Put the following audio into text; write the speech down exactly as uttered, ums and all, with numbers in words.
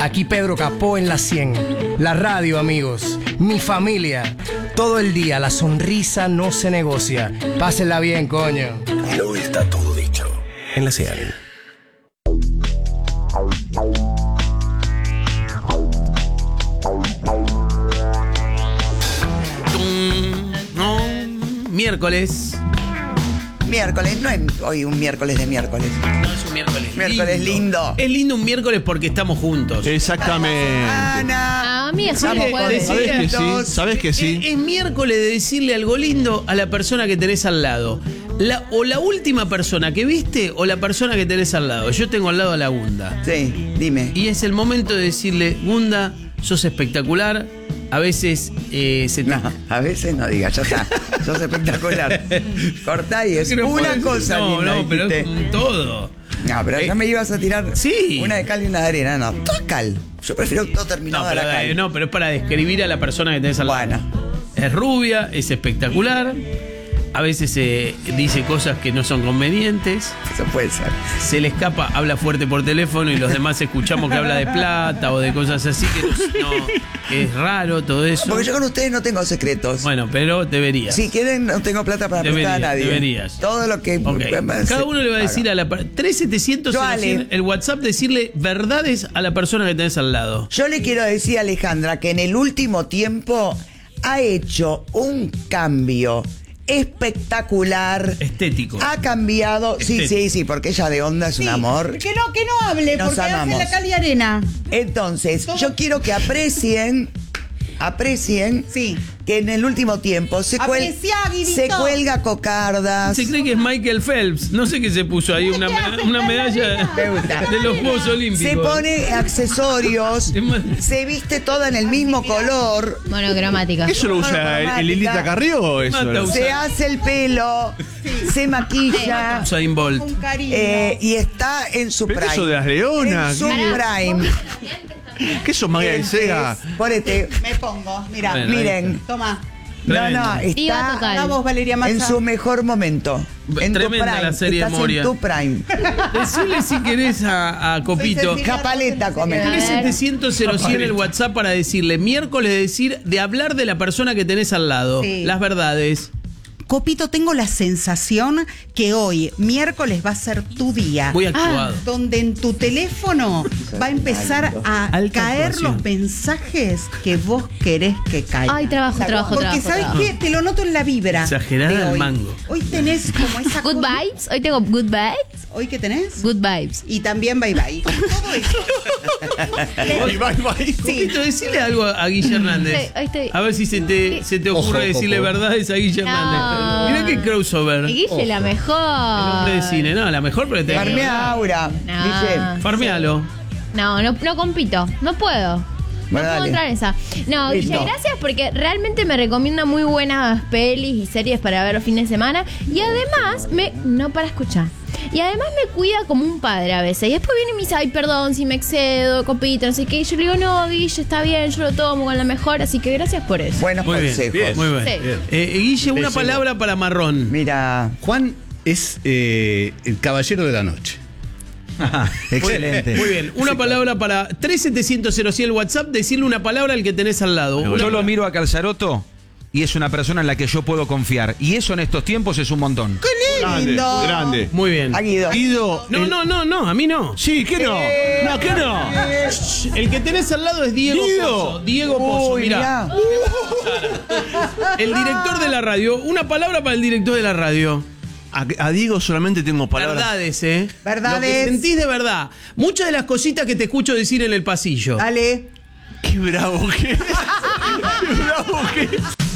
Aquí Pedro Capó en la cien. La radio, amigos. Mi familia. Todo el día la sonrisa no se negocia. Pásenla bien, coño. Y hoy está todo dicho en la cien. No, miércoles. Miércoles, no es hoy un miércoles de miércoles. No es un miércoles. Miércoles lindo. Es lindo un miércoles porque estamos juntos. Exactamente. Ana. A mí es Estamos como jueves. ¿Sabes que sí? contentos. ¿Sabes que sí? Es, es miércoles de decirle algo lindo a la persona que tenés al lado. La, o la última persona que viste o la persona que tenés al lado. Yo tengo al lado a la Gunda. Sí, dime. Y es el momento de decirle, Gunda, sos espectacular. A veces eh, se te... No, a veces no digas, ya está. Sos espectacular. Cortá y es ¿Qué no una podés? cosa. No, linda, no, pero dijiste. es con todo. No, pero ya me ibas a tirar Sí. una de cal y una de arena. No, todo cal. Yo prefiero todo No terminado a pero, la cal. eh, no, pero es para describir a la persona que tenés al lado. Bueno. Es rubia, es espectacular. A veces eh, dice cosas que no son convenientes. Eso puede ser. Se le escapa, habla fuerte por teléfono y los demás escuchamos que habla de plata o de cosas así que no, es raro todo eso. Porque yo con ustedes no tengo secretos. Bueno, pero deberías. Si quieren, no tengo plata para prestar a Deberías, nadie. deberías. Todo lo que... Ok. Cada uno le va a decir a la per- tres setecientos Yo, Ale. el WhatsApp, decirle verdades a la persona que tenés al lado. Yo le quiero decir a Alejandra que en el último tiempo ha hecho un cambio espectacular. Estético. Ha cambiado. Sí, Estético. sí, sí, porque ella de onda es un amor. Que no, que no hable, Nos porque amamos. hace la cal y arena. Entonces, yo quiero que aprecien, aprecien Sí. que en el último tiempo se, cuel- Apreciá, Guidito. se cuelga cocardas. Se cree que es Michael Phelps. No sé qué se puso ahí, una, me- una medalla Me gusta. de los Juegos Olímpicos. Se pone accesorios, Es más- se viste toda en el mismo color, monocromática. ¿Eso lo usa el, el Lilita Carrió o eso? Mata usa- se hace el pelo, se maquilla Usain Bolt. Un cariño. eh, y está en su Pero prime. eso de las leonas, En su ¿qué? prime. ¿Qué sos María de Sega? Ponete, Me pongo, mira. Bueno, miren. Toma. No, Tremendo. no, Diva está total. La voz, Valeria Massa. en su mejor momento. En tu Tremenda prime. la serie de Estás Moria. en tu prime. Decirle si querés a, a Copito. Soy Cecilia. Japaleta come. A tres ver. setecientos cero cien el WhatsApp para decirle miércoles de decir de hablar de la persona que tenés al lado. Sí. Las verdades. Copito, tengo la sensación que hoy, miércoles, va a ser tu día. Muy actuado. Donde en tu teléfono va a empezar a Alta caer actuación. los mensajes que vos querés que caigan. Ay, trabajo, trabajo, Porque trabajo, ¿sabes trabajo. qué? Te lo noto en la vibra. Exagerada de al hoy. mango. Hoy tenés como esa Good cosa- vibes. Hoy tengo good vibes. ¿Hoy qué tenés? Good vibes. Y también bye bye. Todo eso. Bye, bye, bye. Copito, decirle algo a a Guille Hernández. Sí, hoy estoy- A ver si se te, se te ocurre Ojo, decirle Coco. verdades a Guille No. Hernández. Mirá qué crossover. Y Guille, la mejor. El hombre de cine, no, la mejor, pero te Farmea Aura. No. Dice. Farmealo. No, no, no compito. No puedo. No Bueno, puedo dale. entrar en esa. No, Listo. Guille, gracias porque realmente me recomienda muy buenas pelis y series para ver los fines de semana. Y además, me no para escuchar. Y además me cuida como un padre a veces. Y después viene y me dice, ay, perdón si me excedo, Copito, no sé qué. Y yo le digo, no, Guille, está bien, yo lo tomo con la mejor. Así que gracias por eso. Buenos Muy bien, consejos. muy bien. Sí. Eh, Guille, una Pésimo. palabra para marrón. Mira. Juan es eh, el caballero de la noche. Excelente. Muy bien, una palabra para tres setecientos cero cien el WhatsApp, decirle una palabra al que tenés al lado. Una- Yo lo miro a Calzaroto y es una persona en la que yo puedo confiar. Y eso en estos tiempos es un montón. Grande, lindo! grande. Muy bien. A Guido. Guido. No, el- no, no, no, a mí no. Sí, ¿qué no? No, ¿qué no? El que tenés al lado es Diego Guido. Pozo. Diego Pozo, Uy, mirá. mirá. El director de la radio. Una palabra para el director de la radio. A, a Diego solamente tengo palabras. Verdades, ¿eh? Verdades. Lo que sentís de verdad. Muchas de las cositas que te escucho decir en el pasillo. Dale. Qué bravo que es. Qué bravo que es.